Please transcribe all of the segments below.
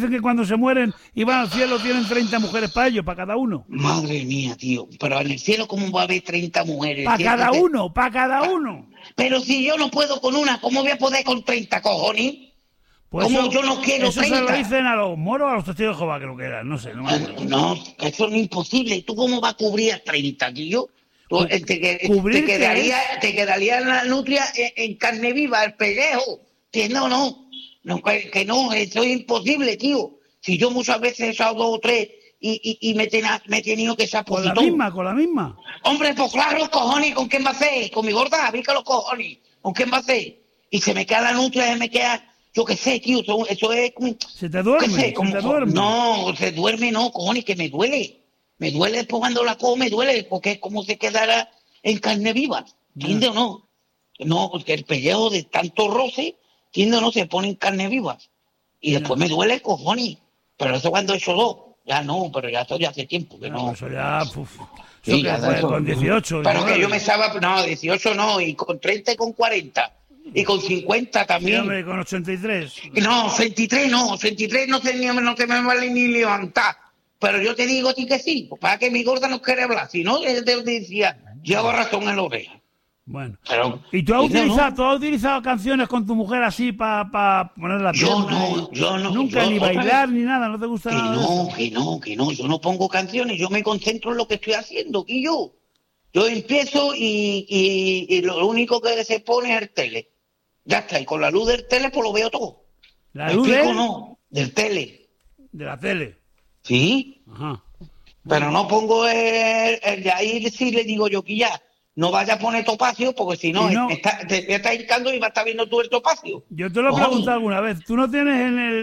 dicen que cuando se mueren y van al cielo tienen 30 mujeres para ellos, para cada uno. Madre mía, tío. Pero en el cielo, ¿cómo va a haber 30 mujeres? Para cada uno, para cada uno. Pero si yo no puedo con una, ¿cómo voy a poder con 30, cojones? Pues ¿Cómo eso, yo no quiero eso 30? se lo dicen a los moros o a los testigos de Jehová, creo que eran, no sé. No, No, eso es imposible. ¿Tú cómo vas a cubrir a 30, tío? ¿Cubrir te quedaría la nutria en carne viva, el pellejo. Que no, que no, eso es imposible, tío. Si yo muchas veces he echado 2 o 3 y me he tenido que echar con la misma. Hombre, pues claro, cojones, ¿con quién va a ser? Con mi gorda, vica los cojones. ¿Con quién va a ser? Y se me queda la nutria, se me queda... Yo qué sé, tío, eso es... ¿Se te duerme? ¿Se te duerme? No, se duerme no, cojones, que me duele. Me duele después cuando la como, me duele, porque es como si quedara en carne viva. ¿Entiendes o no? No, porque el pellejo de tanto roce, ¿entiendes o no? Se pone en carne viva. Y después me duele, cojones. Pero eso cuando he hecho 2. Ya no, pero ya eso ya hace tiempo que no. Eso ya... Sí, eso que fue con 18. Pero 19. que yo me estaba... No, 18 no, y con 30 y con 40. Y con 50 también. Sí, hombre, con 83. No, 83 no se me vale ni levantar. Pero yo te digo a ti que sí, para que mi gorda no quiere hablar. Si no, él te decía, llevo razón en la oreja. Bueno. Pero, ¿Y tú has utilizado canciones con tu mujer así para poner la pierna? Yo no. Nunca, ni bailar, ni nada, ¿no te gusta nada? Que no. Yo no pongo canciones, yo me concentro en lo que estoy haciendo, y yo empiezo y lo único que se pone es el tele. Ya está, y con la luz del tele pues lo veo todo. ¿La luz del tele. De la tele. Sí. Ajá. Pero no pongo el de ahí, sí le digo yo que ya, no vaya a poner topacio, porque si no, te está hincando y va a estar viendo tú el topacio. Yo te lo he preguntado alguna vez. ¿Tú no tienes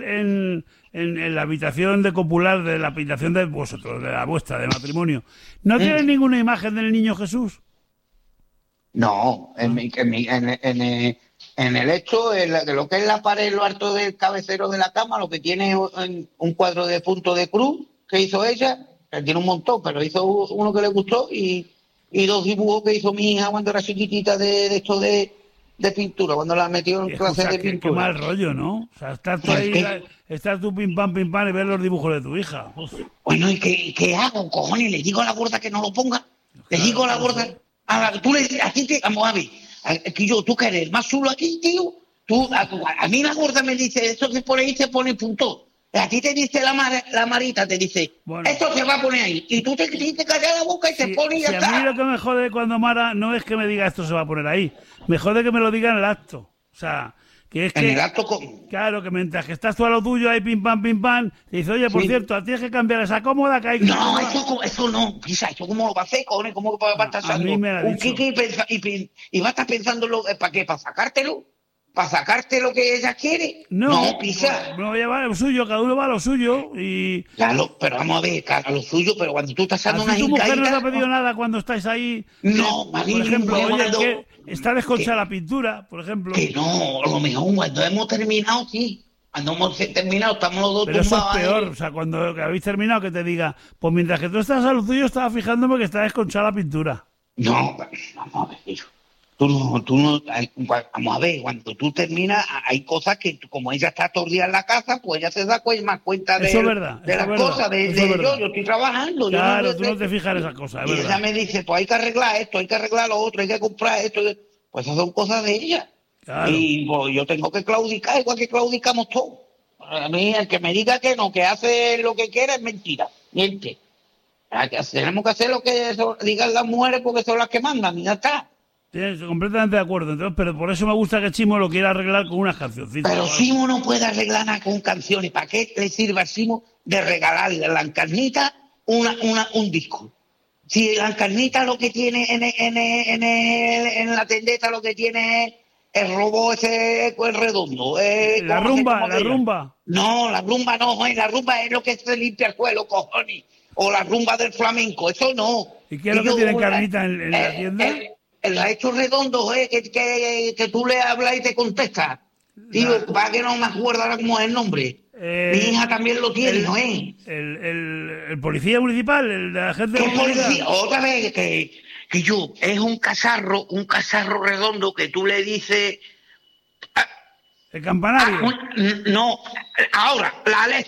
en la habitación de copular, de la habitación de vosotros, de la vuestra, de matrimonio, no tienes ninguna imagen del niño Jesús? No, en el hecho de lo que es la pared, lo alto del cabecero de la cama, lo que tiene un cuadro de punto de cruz que hizo ella, que tiene un montón, pero hizo uno que le gustó y 2 dibujos que hizo mi hija cuando era chiquitita de esto de pintura, cuando la metió en clase de pintura. Qué mal rollo, ¿no? O sea, estás tú pim pam y ves los dibujos de tu hija. Uf. Bueno, ¿y qué hago, cojones? ¿Le digo a la gorda que no lo ponga? ¿Le digo a la gorda? Vamos a ver, aquí tú que eres el más chulo aquí, tío. A mí la gorda me dice, esto se pone ahí, se pone punto. A ti te dice la Marita, te dice, bueno, esto se va a poner ahí. Y tú te callas la boca y te pones y ya está. A mí lo que me jode cuando Mara no es que me diga esto se va a poner ahí. Me jode que me lo diga en el acto. O sea, que es que... En el acto Claro, que mientras que estás tú a lo tuyo ahí pim pam, te dice, oye, por cierto, tienes que cambiar esa cómoda que hay... No, eso no, Pisa, eso cómo lo va a hacer, cojones, cómo va a estar a mí me la un kiki y va a estar pensándolo, ¿para qué? ¿Para sacártelo? ¿Para sacarte lo que ella quiere? No, Pisa. No, ella va a lo suyo, cada uno va a lo suyo y... Claro, pero vamos a ver, a lo suyo, pero cuando tú estás dando una tu mujer no te ha pedido nada cuando estáis ahí... No, por ejemplo, oye, que está desconchada la pintura, por ejemplo. Que no, a lo mejor cuando hemos terminado, sí. Cuando hemos terminado, estamos los dos pero tumbados. Eso es peor, o sea, cuando habéis terminado, que te diga, pues mientras que tú estás a lo tuyo, estaba fijándome que está desconchada la pintura. No, vamos a ver, hijo. Tú no, vamos a ver, cuando tú terminas, hay cosas que, como ella está tordida en la casa, pues ella se da más cuenta de las cosas, yo estoy trabajando. Claro, tú no te fijas en esas cosas, y ella me dice, pues hay que arreglar esto, hay que arreglar lo otro, hay que comprar esto, pues esas son cosas de ella. Claro. Y pues yo tengo que claudicar, igual que claudicamos todos. A mí, el que me diga que no, que hace lo que quiera, es mentira, miente. Tenemos que hacer lo que digan las mujeres porque son las que mandan, y ya está. Estoy completamente de acuerdo, entonces, pero por eso me gusta que Chimo lo quiera arreglar con unas cancioncitas. Pero Chimo no puede arreglar nada con canciones. ¿Para qué le sirve a Chimo de regalarle a la Encarnita un disco? Si la Encarnita lo que tiene en la tendeta lo que tiene es el robot ese el redondo. La rumba. No, la rumba no, la rumba es lo que se limpia el suelo, cojones. O la rumba del flamenco, eso no. ¿Y qué es lo que tiene Encarnita en la tienda? El hecho redondo, que tú le hablas y te contesta. Tío, para que no me acuerdo ahora cómo es el nombre. Mi hija también lo tiene, ¿no es? El policía municipal, el de la gente de la policía. Otra vez que yo, es un cacharro redondo que tú le dices... ¿El campanario? No, ahora, la